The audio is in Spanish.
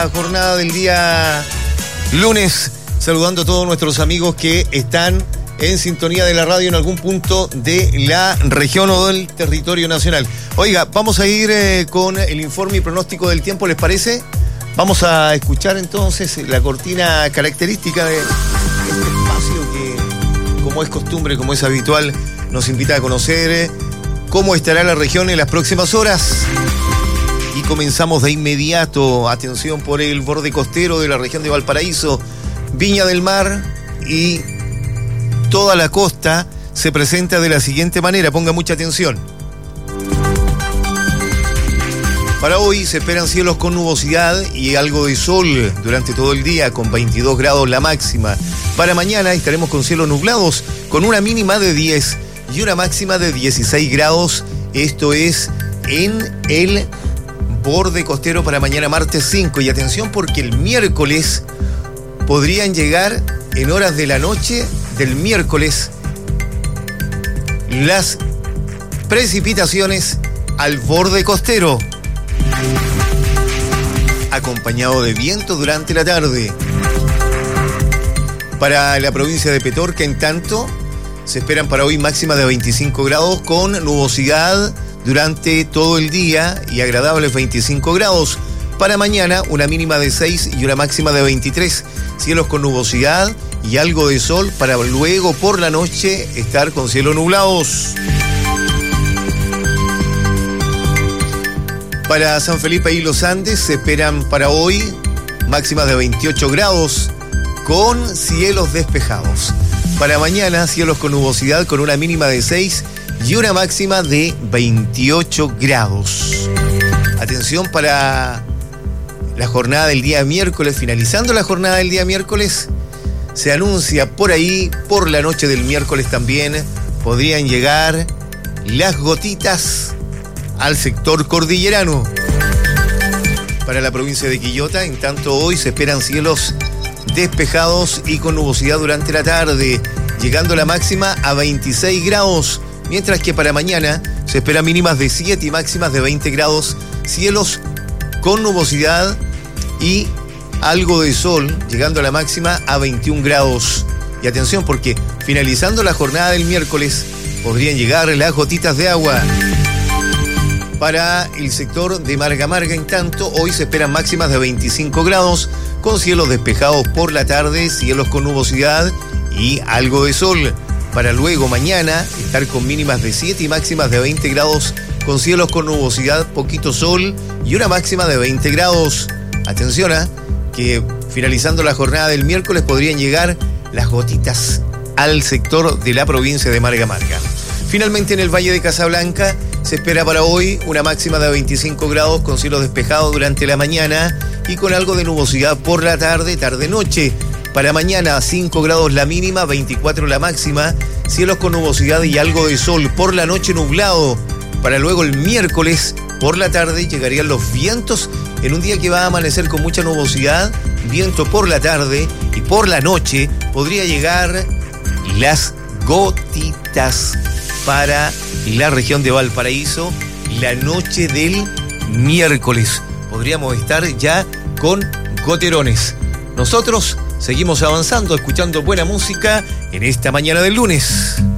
La jornada del día lunes, saludando a todos nuestros amigos que están en sintonía de la radio en algún punto de la región o del territorio nacional. Oiga, vamos a ir con el informe y pronóstico del tiempo, ¿les parece? Vamos a escuchar entonces la cortina característica de este espacio que, como es costumbre, como es habitual, nos invita a conocer cómo estará la región en las próximas horas. Y comenzamos de inmediato, atención por el borde costero de la región de Valparaíso, Viña del Mar y toda la costa se presenta de la siguiente manera, ponga mucha atención. Para hoy se esperan cielos con nubosidad y algo de sol durante todo el día, con 22 grados la máxima. Para mañana estaremos con cielos nublados, con una mínima de 10 y una máxima de 16 grados. Esto es en el borde costero para mañana martes 5. Y atención porque el miércoles podrían llegar en horas de la noche del miércoles las precipitaciones al borde costero, acompañado de viento durante la tarde. Para la provincia de Petorca, en tanto, se esperan para hoy máximas de 25 grados con nubosidad durante todo el día y agradables 25 grados. Para mañana una mínima de 6 y una máxima de 23. Cielos con nubosidad y algo de sol para luego por la noche estar con cielos nublados. Para San Felipe y los Andes se esperan para hoy máximas de 28 grados con cielos despejados. Para mañana cielos con nubosidad con una mínima de 6 y una máxima de 28 grados. Atención para la jornada del día miércoles. Finalizando la jornada del día miércoles, se anuncia por ahí, por la noche del miércoles también, podrían llegar las gotitas al sector cordillerano. Para la provincia de Quillota, en tanto hoy se esperan cielos despejados y con nubosidad durante la tarde, llegando la máxima a 26 grados. Mientras que para mañana se esperan mínimas de 7 y máximas de 20 grados, cielos con nubosidad y algo de sol, llegando a la máxima a 21 grados. Y atención porque finalizando la jornada del miércoles podrían llegar las gotitas de agua. Para el sector de Marga Marga, en tanto, hoy se esperan máximas de 25 grados, con cielos despejados por la tarde, cielos con nubosidad y algo de sol. Para luego mañana estar con mínimas de 7 y máximas de 20 grados, con cielos con nubosidad, poquito sol y una máxima de 20 grados. Atención que finalizando la jornada del miércoles podrían llegar las gotitas al sector de la provincia de Marga Marga. Finalmente en el Valle de Casablanca se espera para hoy una máxima de 25 grados con cielos despejados durante la mañana y con algo de nubosidad por la tarde, tarde-noche. Para mañana 5 grados la mínima, 24 la máxima, cielos con nubosidad y algo de sol, por la noche nublado. Para luego el miércoles por la tarde llegarían los vientos en un día que va a amanecer con mucha nubosidad, viento por la tarde y por la noche podría llegar las gotitas para la región de Valparaíso la noche del miércoles. Podríamos estar ya con goterones. Nosotros seguimos avanzando, escuchando buena música en esta mañana del lunes.